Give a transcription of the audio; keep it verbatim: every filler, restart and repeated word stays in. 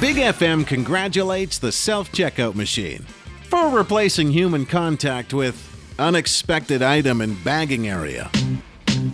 Big F M congratulates the self-checkout machine for replacing human contact with unexpected item in bagging area.